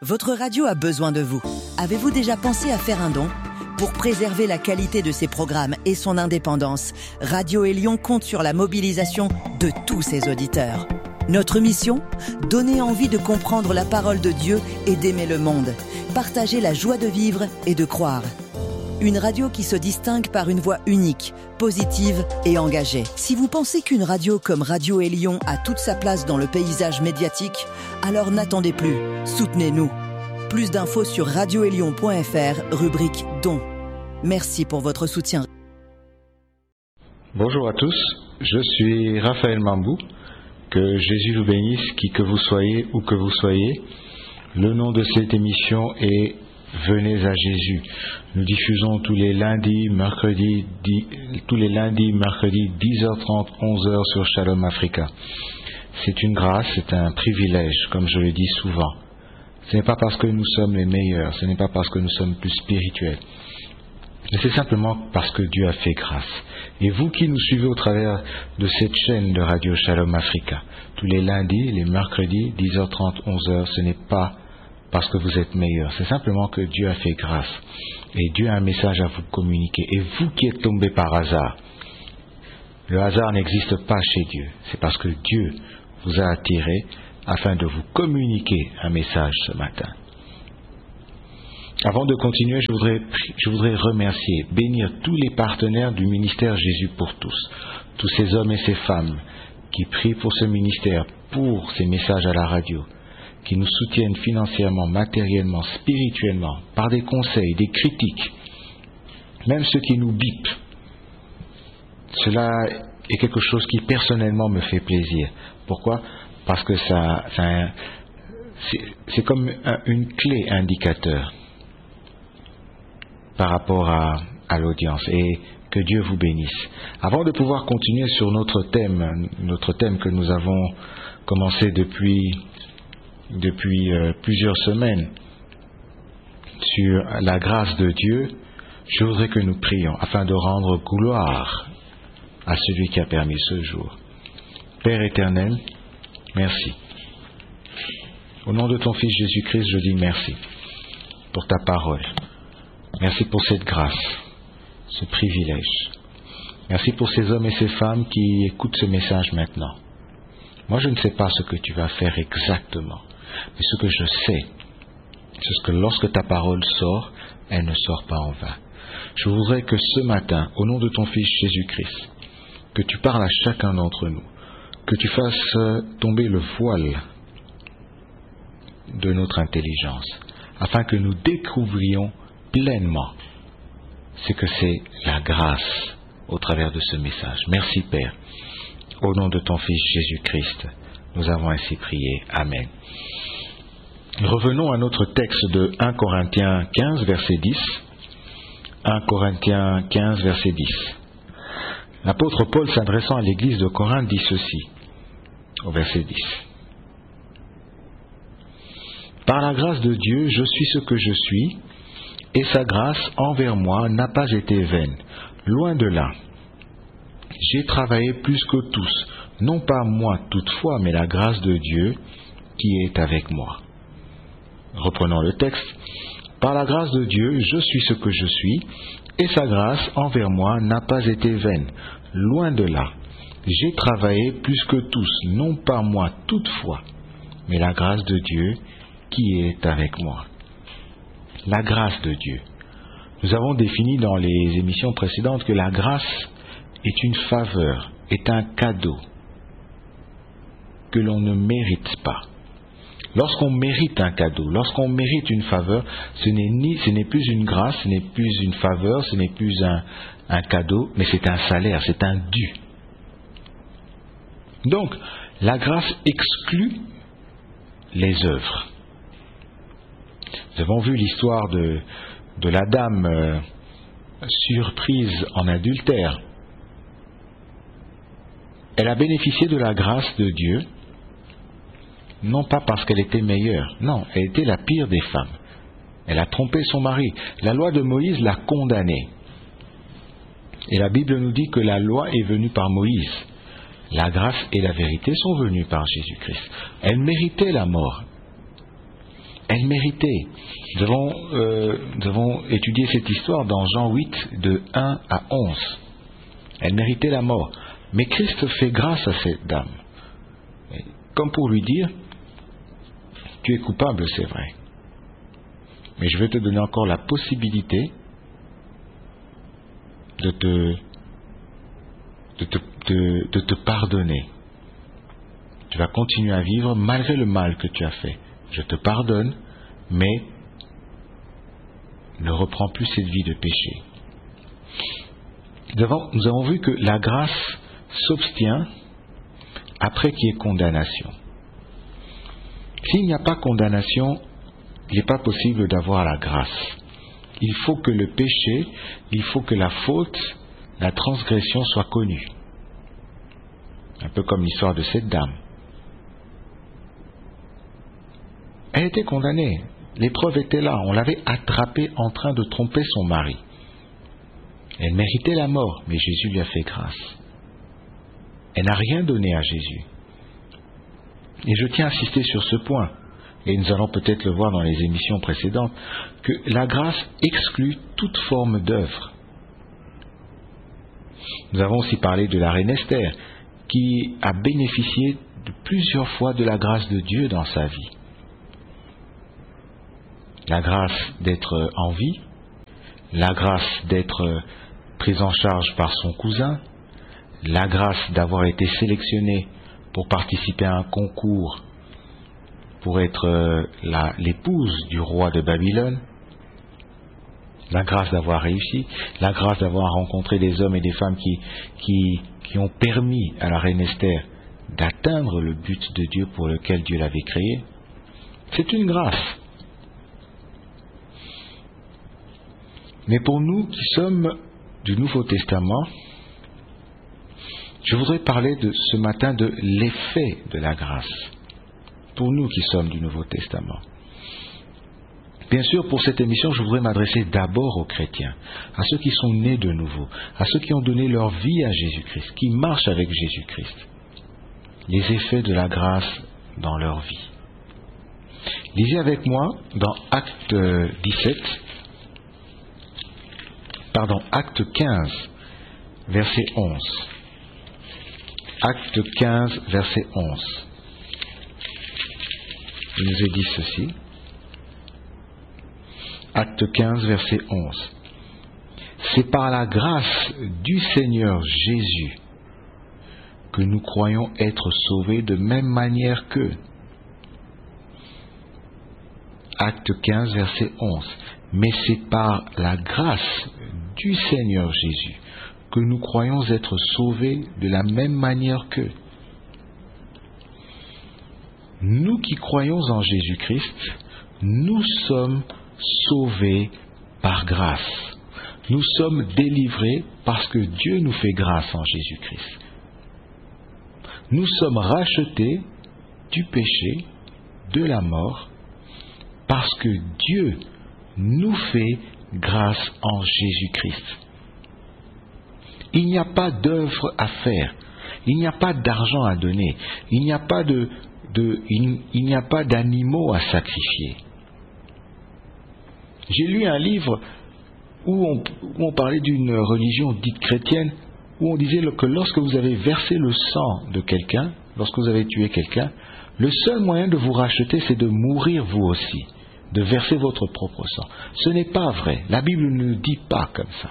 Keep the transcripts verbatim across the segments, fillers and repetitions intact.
Votre radio a besoin de vous. Avez-vous déjà pensé à faire un don ? Pour préserver la qualité de ses programmes et son indépendance, Radio Élion compte sur la mobilisation de tous ses auditeurs. Notre mission ? Donner envie de comprendre la parole de Dieu et d'aimer le monde. Partager la joie de vivre et de croire. Une radio qui se distingue par une voix unique, positive et engagée. Si vous pensez qu'une radio comme Radio Élion a toute sa place dans le paysage médiatique, alors n'attendez plus, soutenez-nous. Plus d'infos sur radio élion point f r, rubrique Dons. Merci pour votre soutien. Bonjour à tous, je suis Raphaël Mambou. Que Jésus vous bénisse, qui que vous soyez, où que vous soyez. Le nom de cette émission est Venez à Jésus. Nous diffusons tous les lundis, mercredis, dix, tous les lundis, mercredis, dix heures trente, onze heures sur Shalom Africa. C'est une grâce, c'est un privilège, comme je le dis souvent. Ce n'est pas parce que nous sommes les meilleurs, ce n'est pas parce que nous sommes plus spirituels. Mais c'est simplement parce que Dieu a fait grâce. Et vous qui nous suivez au travers de cette chaîne de radio Shalom Africa, tous les lundis, les mercredis, dix heures trente, onze heures, ce n'est pas parce que vous êtes meilleurs, c'est simplement que Dieu a fait grâce. Et Dieu a un message à vous communiquer. Et vous qui êtes tombés par hasard, le hasard n'existe pas chez Dieu. C'est parce que Dieu vous a attiré afin de vous communiquer un message ce matin. Avant de continuer, je voudrais, je voudrais remercier, bénir tous les partenaires du ministère Jésus pour tous, tous ces hommes et ces femmes qui prient pour ce ministère, pour ces messages à la radio, qui nous soutiennent financièrement, matériellement, spirituellement, par des conseils, des critiques, même ceux qui nous bipent. Cela est quelque chose qui personnellement me fait plaisir. Pourquoi ? Parce que ça, ça c'est, c'est comme un, une clé indicateur par rapport à, à l'audience, et que Dieu vous bénisse. Avant de pouvoir continuer sur notre thème, notre thème que nous avons commencé depuis, depuis euh, plusieurs semaines, sur la grâce de Dieu, je voudrais que nous prions afin de rendre gloire à celui qui a permis ce jour. Père éternel, merci. Au nom de ton Fils Jésus-Christ, je dis merci pour ta parole. Merci pour cette grâce, ce privilège. Merci pour ces hommes et ces femmes qui écoutent ce message maintenant. Moi, je ne sais pas ce que tu vas faire exactement, mais ce que je sais, c'est que lorsque ta parole sort, elle ne sort pas en vain. Je voudrais que ce matin, au nom de ton Fils Jésus-Christ, que tu parles à chacun d'entre nous, que tu fasses tomber le voile de notre intelligence, afin que nous découvrions pleinement ce que c'est la grâce au travers de ce message. Merci Père. Au nom de ton Fils Jésus-Christ, nous avons ainsi prié. Amen. Revenons à notre texte de un Corinthiens quinze, verset dix. un Corinthiens quinze, verset dix. L'apôtre Paul, s'adressant à l'église de Corinthe, dit ceci, au verset dix. Par la grâce de Dieu, je suis ce que je suis, et sa grâce envers moi n'a pas été vaine. Loin de là. J'ai travaillé plus que tous, non pas moi toutefois, mais la grâce de Dieu qui est avec moi. Reprenons le texte. Par la grâce de Dieu, je suis ce que je suis, et sa grâce envers moi n'a pas été vaine. Loin de là. J'ai travaillé plus que tous, non pas moi toutefois, mais la grâce de Dieu qui est avec moi. La grâce de Dieu. Nous avons défini dans les émissions précédentes que la grâce est une faveur, est un cadeau que l'on ne mérite pas. Lorsqu'on mérite un cadeau, lorsqu'on mérite une faveur, ce n'est ni, ce n'est plus une grâce, ce n'est plus une faveur, ce n'est plus un, un cadeau, mais c'est un salaire, c'est un dû. Donc, la grâce exclut les œuvres. Nous avons vu l'histoire de, de la dame euh, surprise en adultère. Elle a bénéficié de la grâce de Dieu, non pas parce qu'elle était meilleure, non, elle était la pire des femmes. Elle a trompé son mari. La loi de Moïse l'a condamnée. Et la Bible nous dit que la loi est venue par Moïse. La grâce et la vérité sont venues par Jésus-Christ. Elle méritait la mort. Elle méritait. Nous avons, euh, nous avons étudié cette histoire dans Jean huit, de un à onze. Elle méritait la mort. Mais Christ fait grâce à cette dame. Comme pour lui dire, tu es coupable, c'est vrai. Mais je vais te donner encore la possibilité de te, de te, de, de te pardonner. Tu vas continuer à vivre malgré le mal que tu as fait. Je te pardonne, mais ne reprends plus cette vie de péché. Nous avons, nous avons vu que la grâce s'obtient après qu'il y ait condamnation. S'il n'y a pas condamnation, il n'est pas possible d'avoir la grâce. Il faut que le péché, il faut que la faute, la transgression soit connue. Un peu comme l'histoire de cette dame. Elle était condamnée. L'épreuve était là. On l'avait attrapée en train de tromper son mari. Elle méritait la mort, mais Jésus lui a fait grâce. Elle n'a rien donné à Jésus. Et je tiens à insister sur ce point, et nous allons peut-être le voir dans les émissions précédentes, que la grâce exclut toute forme d'œuvre. Nous avons aussi parlé de la reine Esther, qui a bénéficié de plusieurs fois de la grâce de Dieu dans sa vie. La grâce d'être en vie, la grâce d'être prise en charge par son cousin, la grâce d'avoir été sélectionnée pour participer à un concours pour être la, l'épouse du roi de Babylone, la grâce d'avoir réussi, la grâce d'avoir rencontré des hommes et des femmes qui, qui, qui ont permis à la reine Esther d'atteindre le but de Dieu pour lequel Dieu l'avait créée. C'est une grâce. Mais pour nous qui sommes du Nouveau Testament, je voudrais parler de, ce matin de l'effet de la grâce. Pour nous qui sommes du Nouveau Testament. Bien sûr, pour cette émission, je voudrais m'adresser d'abord aux chrétiens, à ceux qui sont nés de nouveau, à ceux qui ont donné leur vie à Jésus-Christ, qui marchent avec Jésus-Christ. Les effets de la grâce dans leur vie. Lisez avec moi dans Acte dix-sept, pardon, Acte quinze, verset onze. Acte quinze, verset onze. Il nous est dit ceci. Acte quinze, verset onze. C'est par la grâce du Seigneur Jésus que nous croyons être sauvés de même manière qu'eux. Acte quinze, verset onze. Mais c'est par la grâce du Seigneur Jésus que nous croyons être sauvés de la même manière qu'eux. Nous qui croyons en Jésus-Christ, nous sommes sauvés par grâce. Nous sommes délivrés parce que Dieu nous fait grâce en Jésus-Christ. Nous sommes rachetés du péché, de la mort, parce que Dieu nous fait grâce en Jésus-Christ. Il n'y a pas d'œuvre à faire, il n'y a pas d'argent à donner, il n'y a pas de, de il, il n'y a pas d'animaux à sacrifier. J'ai lu un livre où on, où on parlait d'une religion dite chrétienne, où on disait que lorsque vous avez versé le sang de quelqu'un, lorsque vous avez tué quelqu'un, le seul moyen de vous racheter, c'est de mourir vous aussi, de verser votre propre sang. Ce n'est pas vrai. La Bible ne dit pas comme ça.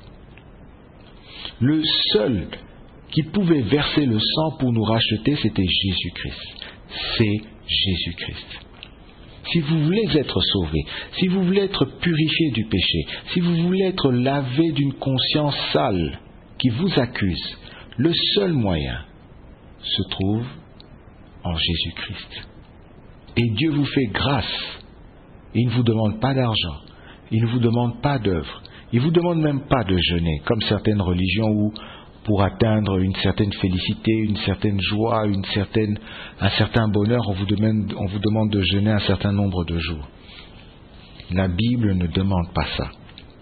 Le seul qui pouvait verser le sang pour nous racheter, c'était Jésus-Christ. C'est Jésus-Christ. Si vous voulez être sauvé, si vous voulez être purifié du péché, si vous voulez être lavé d'une conscience sale qui vous accuse, le seul moyen se trouve en Jésus-Christ. Et Dieu vous fait grâce. Il ne vous demande pas d'argent, il ne vous demande pas d'œuvre, il ne vous demande même pas de jeûner, comme certaines religions où, pour atteindre une certaine félicité, une certaine joie, une certaine, un certain bonheur, on vous demande, on vous demande de jeûner un certain nombre de jours. La Bible ne demande pas ça.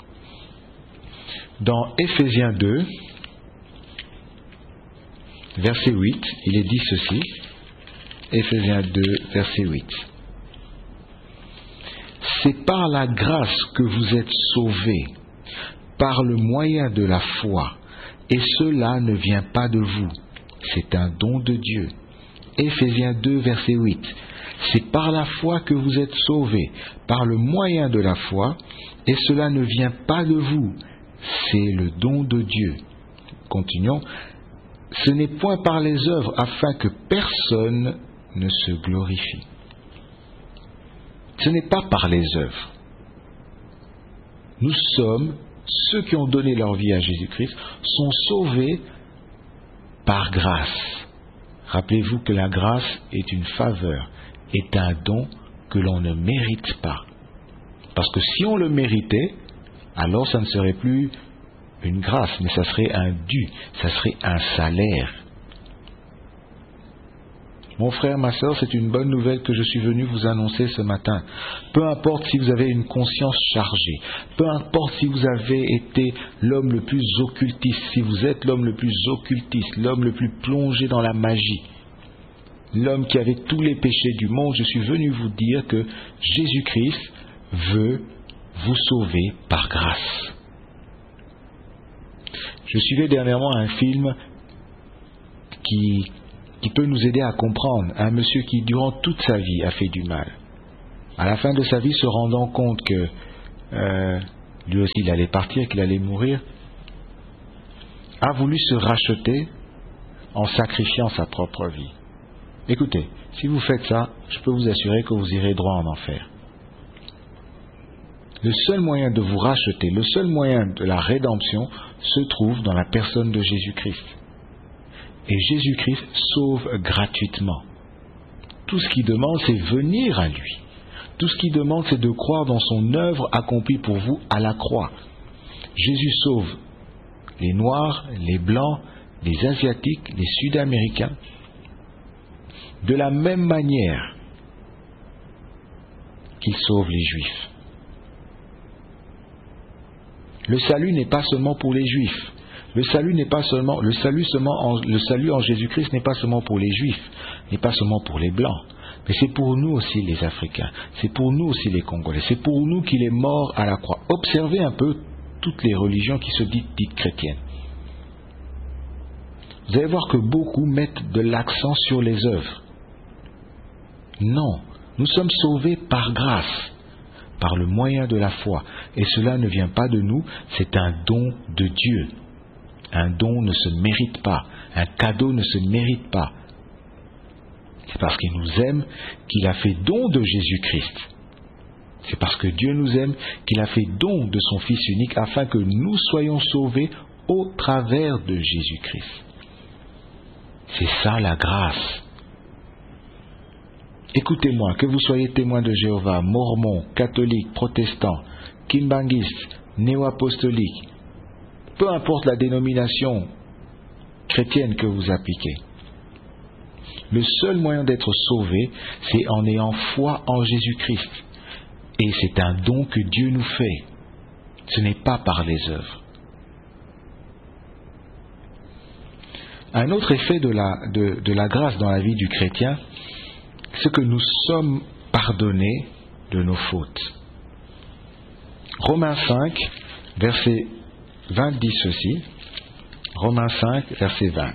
Dans Éphésiens deux, verset huit, il est dit ceci. Éphésiens deux, verset huit. C'est par la grâce que vous êtes sauvés, par le moyen de la foi, et cela ne vient pas de vous, c'est un don de Dieu. Éphésiens deux, verset huit. C'est par la foi que vous êtes sauvés, par le moyen de la foi, et cela ne vient pas de vous, c'est le don de Dieu. Continuons. Ce n'est point par les œuvres, afin que personne ne se glorifie. Ce n'est pas par les œuvres. Nous sommes, ceux qui ont donné leur vie à Jésus-Christ, sont sauvés par grâce. Rappelez-vous que la grâce est une faveur, est un don que l'on ne mérite pas. Parce que si on le méritait, alors ça ne serait plus une grâce, mais ça serait un dû, ça serait un salaire. Mon frère, ma sœur, c'est une bonne nouvelle que je suis venu vous annoncer ce matin. Peu importe si vous avez une conscience chargée, peu importe si vous avez été l'homme le plus occultiste, si vous êtes l'homme le plus occultiste, l'homme le plus plongé dans la magie, l'homme qui avait tous les péchés du monde, je suis venu vous dire que Jésus-Christ veut vous sauver par grâce. Je suivais dernièrement un film qui, qui peut nous aider à comprendre. Un monsieur qui, durant toute sa vie, a fait du mal. À la fin de sa vie, se rendant compte que euh, lui aussi, il allait partir, qu'il allait mourir, a voulu se racheter en sacrifiant sa propre vie. Écoutez, si vous faites ça, je peux vous assurer que vous irez droit en enfer. Le seul moyen de vous racheter, le seul moyen de la rédemption se trouve dans la personne de Jésus-Christ. Et Jésus-Christ sauve gratuitement. Tout ce qu'il demande, c'est venir à lui. Tout ce qu'il demande, c'est de croire dans son œuvre accomplie pour vous à la croix. Jésus sauve les Noirs, les Blancs, les Asiatiques, les Sud-Américains, de la même manière qu'il sauve les Juifs. Le salut n'est pas seulement pour les Juifs. Le salut n'est pas seulement le salut seulement en, le salut en Jésus-Christ n'est pas seulement pour les Juifs, n'est pas seulement pour les Blancs, mais c'est pour nous aussi les Africains, c'est pour nous aussi les Congolais, c'est pour nous qu'il est mort à la croix. Observez un peu toutes les religions qui se disent dites chrétiennes. Vous allez voir que beaucoup mettent de l'accent sur les œuvres. Non, nous sommes sauvés par grâce, par le moyen de la foi. Et cela ne vient pas de nous, c'est un don de Dieu. Un don ne se mérite pas, un cadeau ne se mérite pas. C'est parce qu'il nous aime qu'il a fait don de Jésus-Christ. C'est parce que Dieu nous aime qu'il a fait don de son Fils unique afin que nous soyons sauvés au travers de Jésus-Christ. C'est ça la grâce. Écoutez-moi, que vous soyez témoin de Jéhovah, mormon, catholique, protestant, kimbanguiste, néo-apostolique, peu importe la dénomination chrétienne que vous appliquez. Le seul moyen d'être sauvé, c'est en ayant foi en Jésus-Christ. Et c'est un don que Dieu nous fait. Ce n'est pas par les œuvres. Un autre effet de la, de, de la grâce dans la vie du chrétien, c'est que nous sommes pardonnés de nos fautes. Romains cinq, verset vingt dit ceci. Romains cinq, verset vingt.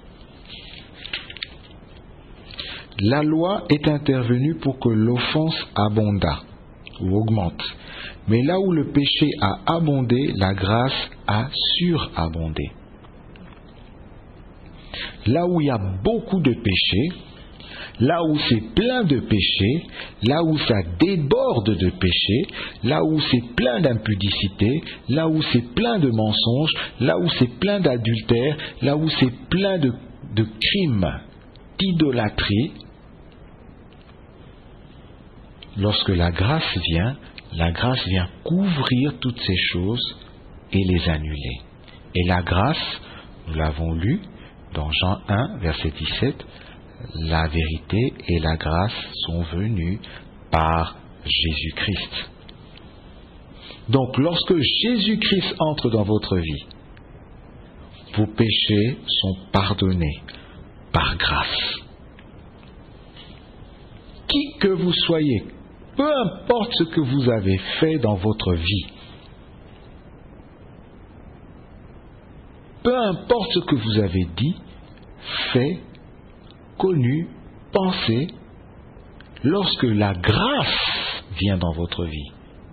La loi est intervenue pour que l'offense abondât ou augmente. Mais là où le péché a abondé, la grâce a surabondé. Là où il y a beaucoup de péchés, là où c'est plein de péchés, là où ça déborde de péchés, là où c'est plein d'impudicité, là où c'est plein de mensonges, là où c'est plein d'adultère, là où c'est plein de, de crimes, d'idolâtrie, lorsque la grâce vient, la grâce vient couvrir toutes ces choses et les annuler. Et la grâce, nous l'avons lu dans Jean un, verset dix-sept, la vérité et la grâce sont venues par Jésus-Christ. Donc, lorsque Jésus-Christ entre dans votre vie, vos péchés sont pardonnés par grâce. Qui que vous soyez, Peu importe ce que vous avez fait dans votre vie, peu importe ce que vous avez dit, fait, connu, pensé, lorsque la grâce vient dans votre vie,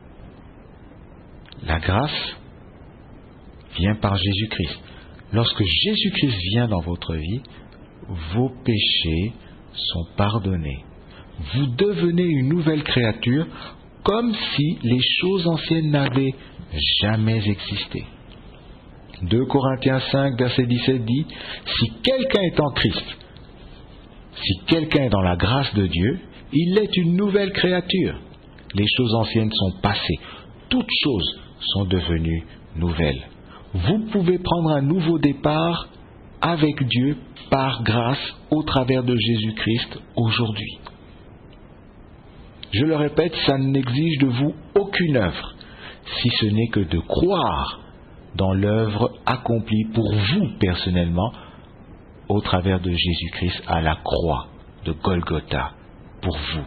la grâce vient par Jésus-Christ. Lorsque Jésus-Christ vient dans votre vie, vos péchés sont pardonnés. Vous devenez une nouvelle créature comme si les choses anciennes n'avaient jamais existé. deux Corinthiens cinq, verset dix-sept dit, « Si quelqu'un est en Christ, si quelqu'un est dans la grâce de Dieu, il est une nouvelle créature. Les choses anciennes sont passées. Toutes choses sont devenues nouvelles. » Vous pouvez prendre un nouveau départ avec Dieu par grâce au travers de Jésus-Christ aujourd'hui. Je le répète, ça n'exige de vous aucune œuvre, si ce n'est que de croire dans l'œuvre accomplie pour vous personnellement au travers de Jésus-Christ à la croix de Golgotha pour vous.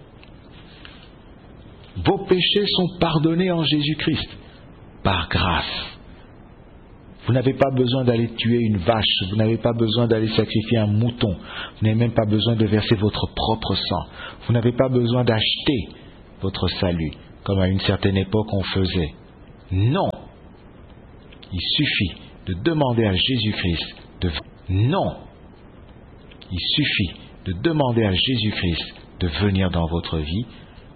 Vos péchés sont pardonnés en Jésus-Christ par grâce. Vous n'avez pas besoin d'aller tuer une vache, vous n'avez pas besoin d'aller sacrifier un mouton, vous n'avez même pas besoin de verser votre propre sang, vous n'avez pas besoin d'acheter votre salut, comme à une certaine époque on faisait. Non, il suffit de demander à Jésus-Christ de... Non, il suffit de demander à Jésus-Christ de venir dans votre vie